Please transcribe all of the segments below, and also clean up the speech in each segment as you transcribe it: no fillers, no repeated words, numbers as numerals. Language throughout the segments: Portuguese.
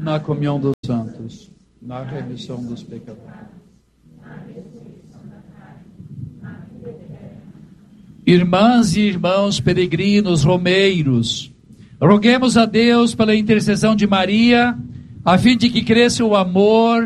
na comunhão dos santos, na remissão dos pecadores. Irmãs e irmãos peregrinos, romeiros, roguemos a Deus pela intercessão de Maria, a fim de que cresça o amor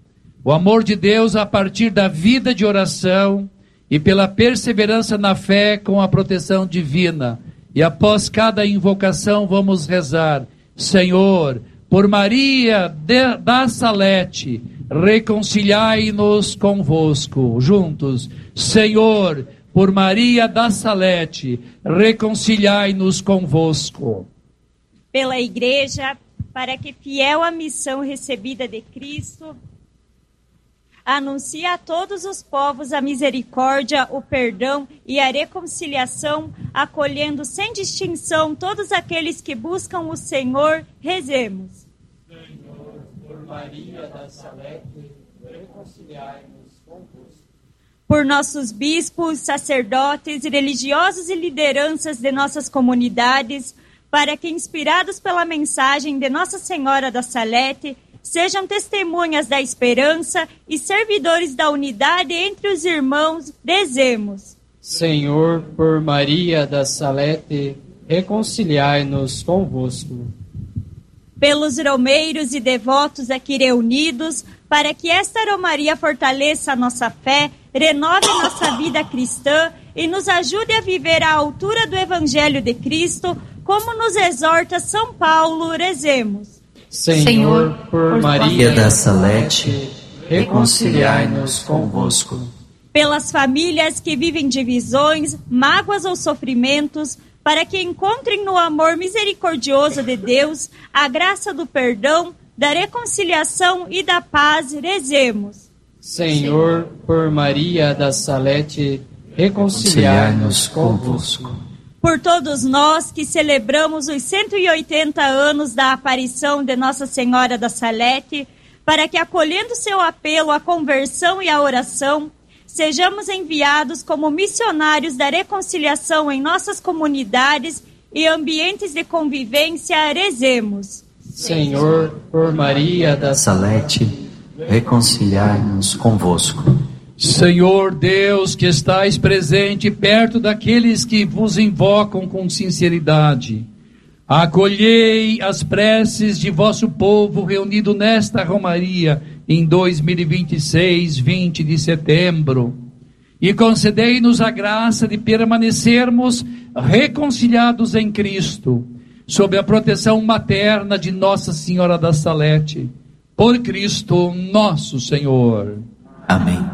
de Deus a partir da vida de oração e pela perseverança na fé com a proteção divina. E após cada invocação vamos rezar: Senhor, por Maria da Salete, reconciliai-nos convosco. Juntos. Senhor, por Maria da Salete, reconciliai-nos convosco. Pela Igreja, para que, fiel à missão recebida de Cristo, anuncie a todos os povos a misericórdia, o perdão e a reconciliação, acolhendo sem distinção todos aqueles que buscam o Senhor, rezemos. Senhor, por Maria da Salete, reconciliai-nos convosco. Por nossos bispos, sacerdotes, religiosos e lideranças de nossas comunidades, para que, inspirados pela mensagem de Nossa Senhora da Salete, sejam testemunhas da esperança e servidores da unidade entre os irmãos, rezemos. Senhor, por Maria da Salete, reconciliai-nos convosco. Pelos romeiros e devotos aqui reunidos, para que esta romaria fortaleça a nossa fé, renove nossa vida cristã e nos ajude a viver à altura do Evangelho de Cristo, como nos exorta São Paulo, rezemos. Senhor, por Maria da Salete, reconciliai-nos convosco. Pelas famílias que vivem divisões, mágoas ou sofrimentos, para que encontrem no amor misericordioso de Deus a graça do perdão, da reconciliação e da paz, rezemos. Senhor, por Maria da Salete, reconciliai-nos convosco. Por todos nós que celebramos os 180 anos da aparição de Nossa Senhora da Salete, para que, acolhendo seu apelo à conversão e à oração, sejamos enviados como missionários da reconciliação em nossas comunidades e ambientes de convivência, rezemos. Senhor, por Maria da Salete, reconciliai-nos convosco. Senhor Deus, que estais presente perto daqueles que vos invocam com sinceridade, acolhei as preces de vosso povo reunido nesta romaria em 2026, 20 de setembro, e concedei-nos a graça de permanecermos reconciliados em Cristo, sob a proteção materna de Nossa Senhora da Salete, por Cristo nosso Senhor. Amém.